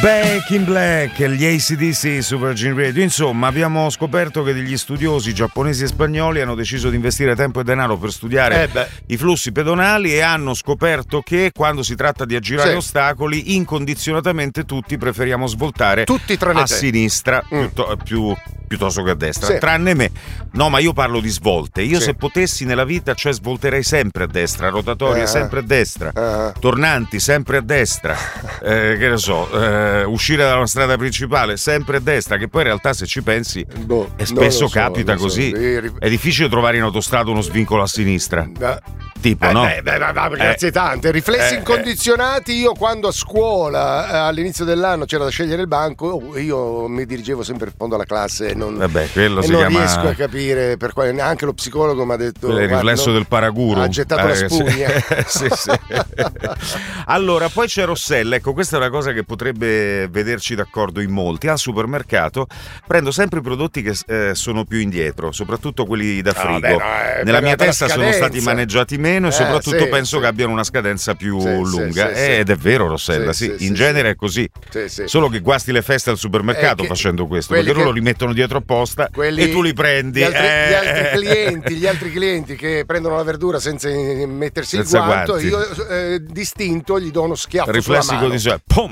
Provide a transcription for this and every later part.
Back in Black, gli AC/DC su Virgin Radio. Insomma, abbiamo scoperto che degli studiosi giapponesi e spagnoli hanno deciso di investire tempo e denaro per studiare i flussi pedonali e hanno scoperto che quando si tratta di aggirare ostacoli, incondizionatamente tutti preferiamo svoltare a sinistra piuttosto che a destra, tranne me. No, ma io parlo di svolte. Io se potessi nella vita, svolterei sempre a destra, rotatorie sempre a destra, tornanti sempre a destra, che ne so, uscire da una strada principale sempre a destra, che poi in realtà se ci pensi spesso capita così. È difficile trovare in autostrada uno svincolo a sinistra. Tipo, no? Grazie tante. Riflessi incondizionati. Io quando a scuola all'inizio dell'anno c'era da scegliere il banco, io mi dirigevo sempre in fondo alla classe e non riesco a capire per quale. Anche lo psicologo mi ha detto il riflesso del paraguru, ha gettato la spugna. Sì. Allora poi c'è Rossella, ecco, questa è una cosa che potrebbe vederci d'accordo in molti. Al supermercato prendo sempre i prodotti che sono più indietro, soprattutto quelli da frigo. Nella mia testa sono stati maneggiati meno e soprattutto penso che abbiano una scadenza più lunga. Ed è vero, Rossella, in genere è così. Solo che guasti le feste al supermercato facendo questo, perché loro li mettono dietro apposta e tu li prendi. Gli altri clienti che prendono la verdura senza mettersi il guanto, guanti. Io distinto gli do uno schiaffo riflessi sulla mano. Pum!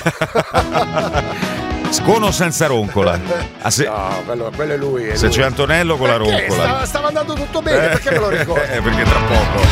Scono senza roncola. No, quello è lui. Se c'è Antonello con la roncola. Stava andando tutto bene, perché me lo ricordo? Perché tra poco.